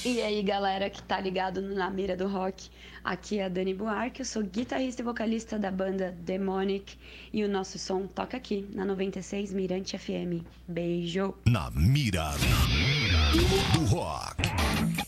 E aí, galera que tá ligado Na Mira do Rock, aqui é a Dani Buarque, eu sou guitarrista e vocalista da banda Demonic e o nosso som toca aqui na 96 Mirante FM. Beijo! Na mira do rock.